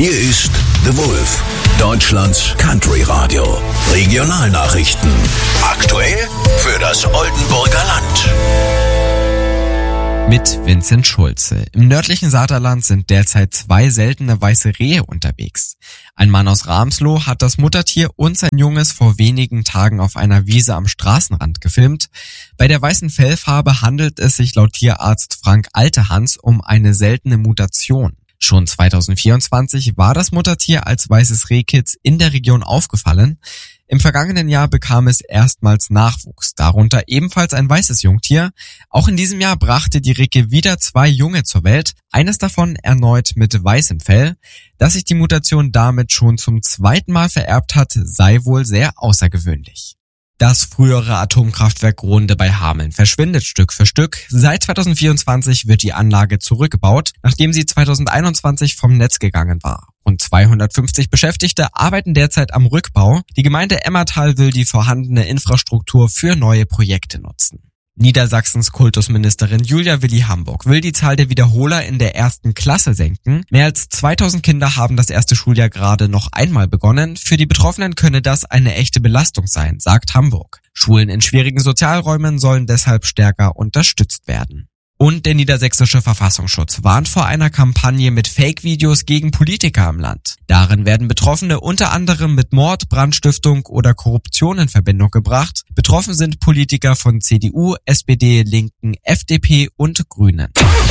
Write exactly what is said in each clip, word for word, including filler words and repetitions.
Hier ist The Wolf, Deutschlands Country Radio. Regionalnachrichten. Aktuell für das Oldenburger Land. Mit Vincent Schulze. Im nördlichen Saterland sind derzeit zwei seltene weiße Rehe unterwegs. Ein Mann aus Ramsloh hat das Muttertier und sein Junges vor wenigen Tagen auf einer Wiese am Straßenrand gefilmt. Bei der weißen Fellfarbe handelt es sich laut Tierarzt Frank Altehans um eine seltene Mutation. Schon zweitausendvierundzwanzig war das Muttertier als weißes Rehkitz in der Region aufgefallen. Im vergangenen Jahr bekam es erstmals Nachwuchs, darunter ebenfalls ein weißes Jungtier. Auch in diesem Jahr brachte die Ricke wieder zwei Junge zur Welt, eines davon erneut mit weißem Fell. Dass sich die Mutation damit schon zum zweiten Mal vererbt hat, sei wohl sehr außergewöhnlich. Das frühere Atomkraftwerk Grunde bei Hameln verschwindet Stück für Stück. Seit zweitausendvierundzwanzig wird die Anlage zurückgebaut, nachdem sie zweitausendeinundzwanzig vom Netz gegangen war. Rund zweihundertfünfzig Beschäftigte arbeiten derzeit am Rückbau. Die Gemeinde Emmertal will die vorhandene Infrastruktur für neue Projekte nutzen. Niedersachsens Kultusministerin Julia Willi Hamburg will die Zahl der Wiederholer in der ersten Klasse senken. Mehr als zweitausend Kinder haben das erste Schuljahr gerade noch einmal begonnen. Für die Betroffenen könne das eine echte Belastung sein, sagt Hamburg. Schulen in schwierigen Sozialräumen sollen deshalb stärker unterstützt werden. Und der niedersächsische Verfassungsschutz warnt vor einer Kampagne mit Fake-Videos gegen Politiker im Land. Darin werden Betroffene unter anderem mit Mord, Brandstiftung oder Korruption in Verbindung gebracht. Betroffen sind Politiker von C D U, S P D, Linken, F D P und Grünen.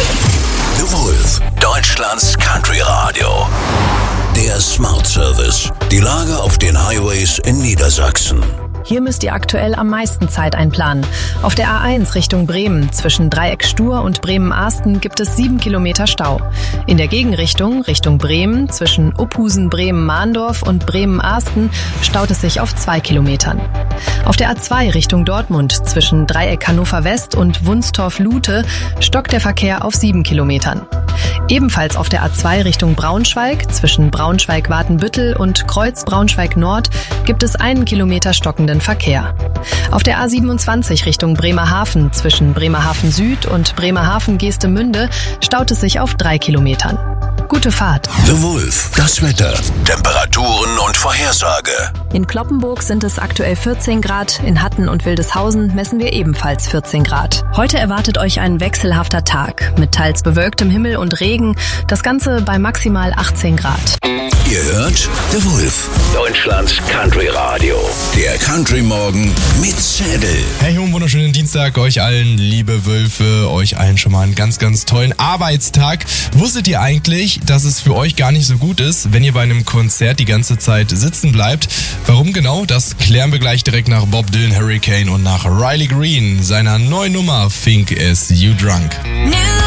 The Wolf, Deutschlands Country Radio. Der Smart Service. Die Lage auf den Highways in Niedersachsen. Hier müsst ihr aktuell am meisten Zeit einplanen. Auf der A eins Richtung Bremen zwischen Dreieck Stur und Bremen-Arsten gibt es sieben Kilometer Stau. In der Gegenrichtung Richtung Bremen zwischen Uphusen, Bremen-Mahndorf und Bremen-Arsten staut es sich auf zwei Kilometern. Auf der A zwei Richtung Dortmund zwischen Dreieck Hannover West und Wunstorf-Lute stockt der Verkehr auf sieben Kilometern. Ebenfalls auf der A zwei Richtung Braunschweig zwischen Braunschweig-Watenbüttel und Kreuz Braunschweig-Nord gibt es einen Kilometer stockenden Verkehr. Auf der A siebenundzwanzig Richtung Bremerhaven zwischen Bremerhaven Süd und Bremerhaven Geestemünde staut es sich auf drei Kilometern. Gute Fahrt. The Wolf, das Wetter, Temperaturen und Vorhersage. In Cloppenburg sind es aktuell vierzehn Grad, in Hatten und Wildeshausen messen wir ebenfalls vierzehn Grad. Heute erwartet euch ein wechselhafter Tag mit teils bewölktem Himmel und Regen, das Ganze bei maximal achtzehn Grad. Ihr hört The Wolf, Deutschlands Country Radio. Der Country Morgen mit Zettel. Hey, einen wunderschönen Dienstag euch allen, liebe Wölfe, euch allen schon mal einen ganz, ganz tollen Arbeitstag. Wusstet ihr eigentlich, dass es für euch gar nicht so gut ist, wenn ihr bei einem Konzert die ganze Zeit sitzen bleibt? Warum genau? Das klären wir gleich direkt nach Bob Dylan Hurricane und nach Riley Green, seiner neuen Nummer Think As You Drunk. New